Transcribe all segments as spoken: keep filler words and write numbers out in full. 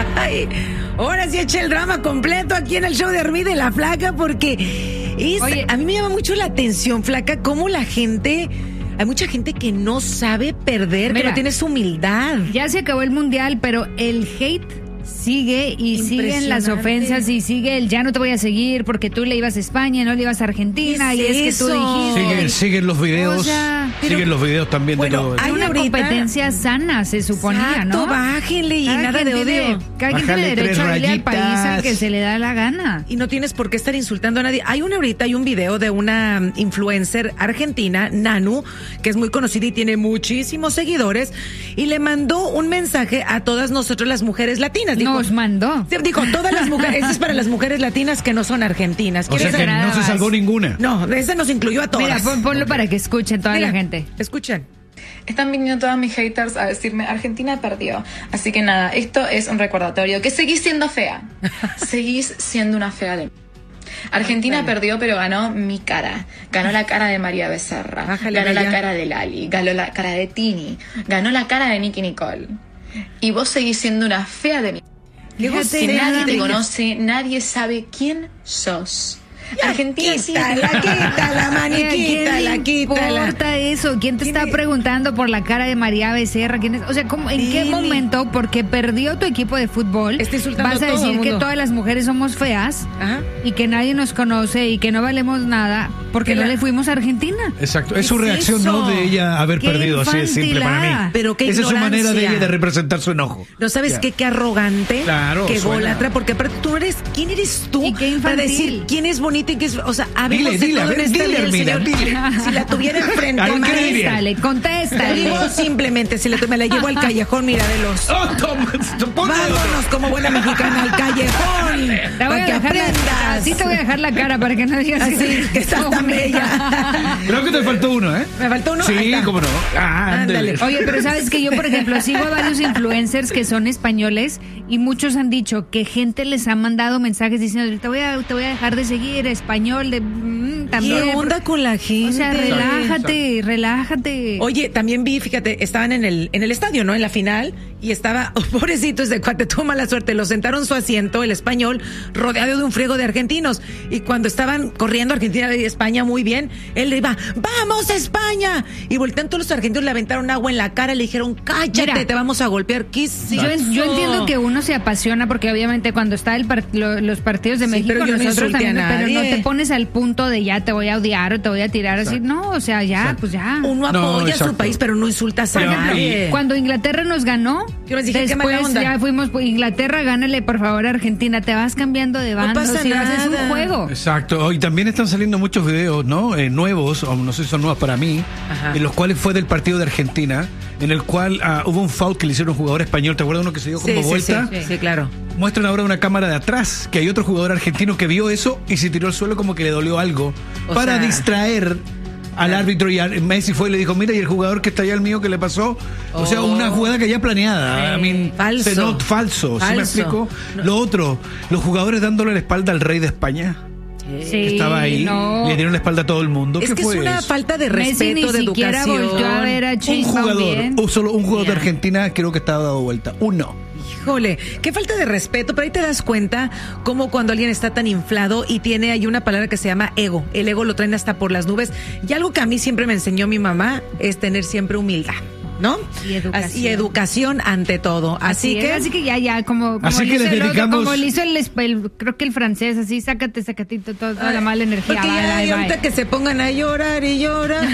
Ay, ahora sí eché el drama completo aquí en el show de Armida y la Flaca porque es, Oye, a mí me llama mucho la atención, Flaca, cómo la gente... Hay mucha gente que no sabe perder, Mira, que no tiene su humildad. Ya se acabó el mundial, pero el hate sigue y siguen las ofensas y sigue el ya no te voy a seguir porque tú le ibas a España, no le ibas a Argentina, y es, es que tú dijiste. Siguen, siguen los videos, o sea, pero, siguen los videos también bueno, de todo. Hay una ahorita, competencia sana, se suponía, exacto, ¿no? Bájenle y cada nada de odio. Cada quien tiene derecho a irle al país al que se le da la gana. Y no tienes por qué estar insultando a nadie. Hay una ahorita, hay un video de una influencer argentina, Nanu, que es muy conocida y tiene muchísimos seguidores, y le mandó un mensaje a todas nosotros las mujeres latinas. Dijo, Nos mandó. Dijo, todas las mujeres, esto es para las mujeres latinas que no son argentinas. O sea que no más? se salvó ninguna. No, de esa nos incluyó a todas. Mira, pon, ponlo okay. para que escuchen toda Mira, la gente. Escuchen. Están viniendo todas mis haters a decirme Argentina perdió. Así que nada, esto es un recordatorio que seguís siendo fea. Seguís siendo una fea de... Argentina Bájale. perdió, pero ganó mi cara. Ganó la cara de María Becerra. Bájale, ganó bella. la cara de Lali. Ganó la cara de Tini. Ganó la cara de Nicki Nicole. Y vos seguís siendo una fea de mi... Fíjate, que nadie te niña. conoce, nadie sabe quién sos. Ya, Argentina quítala, sí. quítala, mani, quítala, ¿Qué quítala. importa eso? ¿Quién te está preguntando por la cara de María Becerra? ¿Quién es? O sea, ¿cómo, ¿en Dile. qué momento, porque perdió tu equipo de fútbol, vas a decir que todas las mujeres somos feas Ajá. y que nadie nos conoce y que no valemos nada porque no la... le fuimos a Argentina? Exacto, es su reacción, eso? no de ella haber qué perdido, así de simple para mí. Pero qué Esa es su manera de ella de representar su enojo. No sabes qué, qué arrogante, claro, qué golatra, porque tú eres, ¿quién eres tú ¿Y qué para decir quién es bonita y qué es, o sea, Dile, dile, a ver, dile, Hermida, dile. Si la tuviera enfrente, contéstale, contéstale. Digo simplemente, si la, me la llevo al callejón, mira, de los... Oh, toma, vámonos como buena mexicana al callejón. Te voy a que dejar la, sí te voy a dejar la cara para que no digas así, que, que estás tan bella. Creo que te faltó uno, ¿eh? ¿Me faltó uno? Sí, cómo no. Ah, ándale. Oye, pero sabes que yo, por ejemplo, sigo a varios influencers que son españoles y muchos han dicho que gente les ha mandado mensajes diciendo, te voy a, te voy a dejar de seguir, español, de... Mm, también. ¿Qué onda con la gente? O sea, relájate, relájate. Oye, también vi, fíjate, estaban en el en el estadio, ¿no? En la final, y estaba, oh, pobrecito ese cuate, tuvo mala suerte, lo sentaron su asiento, el español, rodeado de un friego de argentinos, y cuando estaban corriendo Argentina y España muy bien, él le iba, ¡vamos España! Y voltean todos los argentinos, le aventaron agua en la cara, le dijeron, cállate, Mira, te vamos a golpear. ¿Qué es yo, yo entiendo que uno se apasiona, porque obviamente cuando está el part, lo, los partidos de sí, México, pero yo nosotros no también, pero no te pones al punto de ya te voy a odiar o te voy a tirar así, no, o sea, ya, exacto. pues ya. Uno apoya no, a su país, pero no insultas a nadie. Cuando Inglaterra nos ganó, dije, después ya fuimos, pues, Inglaterra, gánale por favor a Argentina, te vas cambiando de bando, no pasa si nada. haces un juego. Exacto, y también están saliendo muchos videos, ¿no? Eh, nuevos, o no sé si son nuevos para mí, Ajá. en los cuales fue del partido de Argentina, en el cual uh, hubo un foul que le hicieron a un jugador español, ¿te acuerdas uno que se dio como sí, vuelta? Sí, sí, sí, claro. Muestran ahora una cámara de atrás, que hay otro jugador argentino que vio eso y se tiró al suelo como que le dolió algo, o para sea... distraer al claro. árbitro, y a Messi fue y le dijo, mira, y el jugador que está allá al mío, ¿qué le pasó? Oh. O sea, una jugada que ya planeada. Eh, I mean, falso. Se not, falso. falso. ¿Sí me explico? No. Lo otro, los jugadores dándole la espalda al rey de España. Sí, que estaba ahí, no. le dieron la espalda a todo el mundo. Es ¿Qué que fue es una eso? falta de respeto, Messi de ni siquiera educación. volvió a ver a un jugador, bien. o solo un jugador yeah. de Argentina creo que estaba dado vuelta. Uno. Híjole, qué falta de respeto, pero ahí te das cuenta cómo cuando alguien está tan inflado y tiene ahí una palabra que se llama ego. El ego lo traen hasta por las nubes. Y algo que a mí siempre me enseñó mi mamá es tener siempre humildad, ¿no? Y educación. Y educación ante todo. Así, así que... Es, así que ya, ya, como, como así le que hizo les el dedicamos... otro, como le hizo el, el, creo que el francés, así, sácate, sacatito, toda, toda la mala energía. Porque ya hay ahorita que se pongan a llorar y llorar.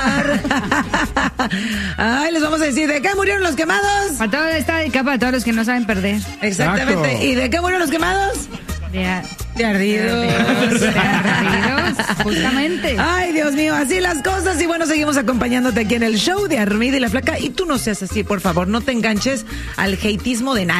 Ay, les vamos a decir, ¿de qué murieron los quemados? Para todo está dedicado para todos los que no saben perder. Exactamente. Exacto. ¿Y de qué murieron los quemados? De, a, de ardidos. De ardidos, de ardidos, justamente. Ay, Dios mío, así las cosas. Y bueno, seguimos acompañándote aquí en el show de Armida y la Flaca. Y tú no seas así, por favor, no te enganches al hateismo de nadie.